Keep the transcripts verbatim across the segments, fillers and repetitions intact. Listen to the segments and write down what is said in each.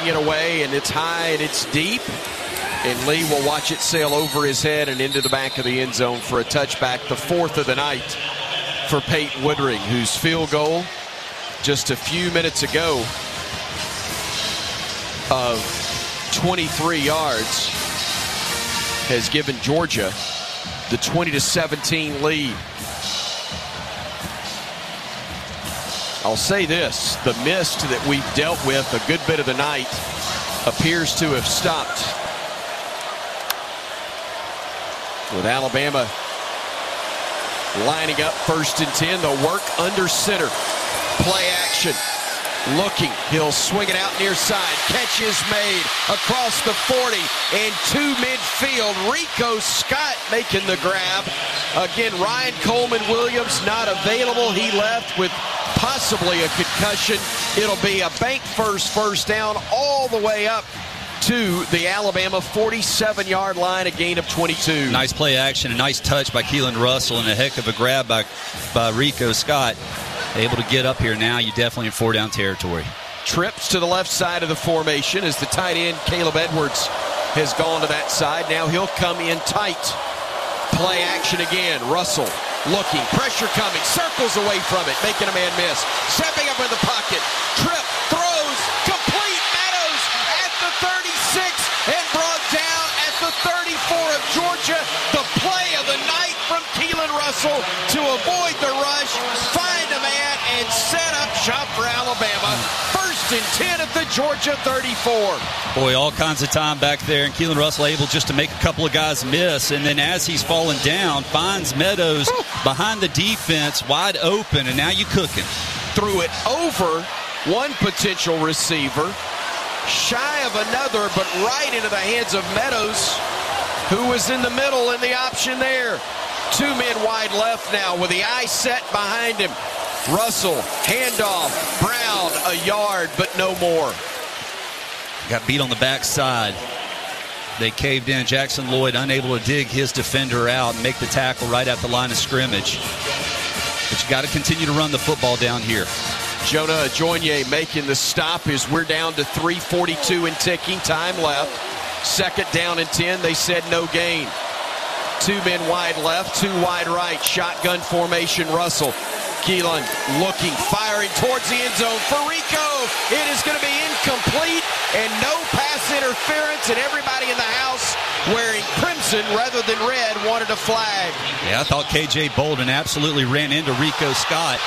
it away, and it's high and it's deep. And Lee will watch it sail over his head and into the back of the end zone for a touchback, the fourth of the night for Peyton Woodring, whose field goal just a few minutes ago of twenty-three yards has given Georgia the twenty to seventeen lead. I'll say this, the mist that we've dealt with a good bit of the night appears to have stopped. With Alabama lining up first and ten, they'll work under center. Play action. Looking, he'll swing it out near side. Catch is made across the forty and to midfield. Rico Scott making the grab. Again, Ryan Coleman Williams not available. He left with possibly a concussion. It'll be a bank first first down all the way up to the Alabama forty-seven yard line, a gain of twenty-two. Nice play action, a nice touch by Keelan Russell, and a heck of a grab by, by Rico Scott. Able to get up here now. You're definitely in four down territory. Trips to the left side of the formation as the tight end Caleb Edwards has gone to that side. Now he'll come in tight. Play action again. Russell looking. Pressure coming. Circles away from it. Making a man miss. Stepping up in the pocket. Trip. Throws. Complete. Meadows at the thirty-six and brought down at the thirty-four of Georgia. The play of the night from Keelan Russell to avoid the rush. Find a man and set up shop for Alabama. First and ten at the Georgia thirty-four. Boy, all kinds of time back there, and Keelan Russell able just to make a couple of guys miss, and then as he's falling down, finds Meadows behind the defense, wide open, and now you cooking. Threw it over one potential receiver, shy of another, but right into the hands of Meadows, who was in the middle in the option there. Two men wide left now with the eye set behind him. Russell, handoff, Brown, a yard, but no more. Got beat on the backside. They caved in. Jackson Lloyd unable to dig his defender out and make the tackle right at the line of scrimmage. But you got to continue to run the football down here. Jonah Ajonye making the stop as we're down to three forty-two and ticking. Time left. Second down and ten. They said no gain. Two men wide left, two wide right. Shotgun formation, Russell. Keelan looking, firing towards the end zone for Rico. It is going to be incomplete and no pass interference, and everybody in the house wearing crimson rather than red wanted a flag. Yeah, I thought K J Bolden absolutely ran into Rico Scott.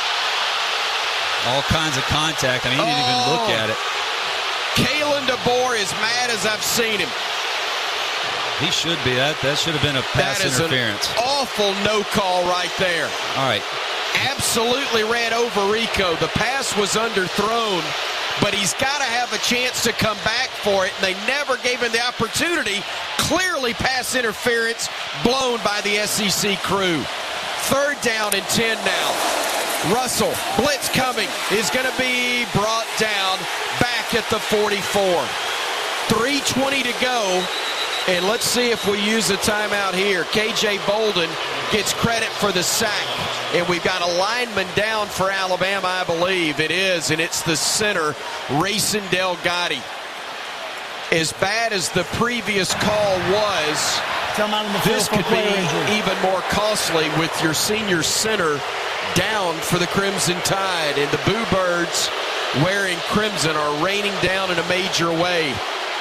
All kinds of contact. I mean, he didn't oh. even look at it. Kalen DeBoer is mad as I've seen him. He should be. That that should have been a pass that is interference. An awful no call right there. All right. Absolutely ran over Rico. The pass was underthrown, but he's got to have a chance to come back for it, and they never gave him the opportunity. Clearly pass interference blown by the S E C crew. Third down and ten now. Russell, blitz coming, is going to be brought down back at the forty-four. three twenty to go. And let's see if we use a timeout here. K J Bolden gets credit for the sack. And we've got a lineman down for Alabama, I believe. It is, and it's the center, Rayson Delgatti. As bad as the previous call was, this could be even more costly with your senior center down for the Crimson Tide. And the Boo Birds wearing crimson are raining down in a major way.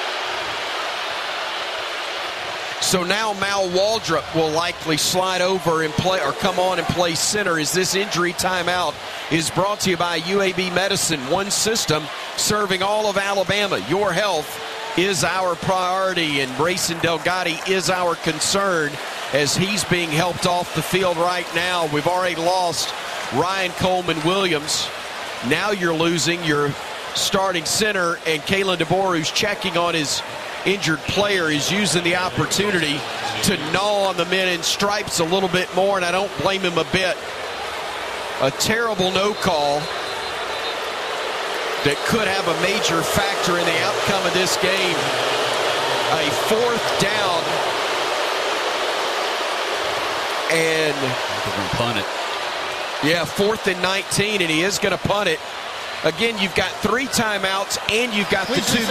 So now Mal Waldrop will likely slide over and play, or come on and play center, as this injury timeout is brought to you by U A B Medicine. One system serving all of Alabama. Your health is our priority, and Rayson Delgatti is our concern as he's being helped off the field right now. We've already lost Ryan Coleman Williams. Now you're losing your starting center, and Kalen DeBoer, who's checking on his injured player, is using the opportunity to gnaw on the men in stripes a little bit more, and I don't blame him a bit. A terrible no call that could have a major factor in the outcome of this game. A fourth down, and they're going to punt it. Yeah, fourth and nineteen, and he is going to punt it. Again, you've got three timeouts, and you've got the two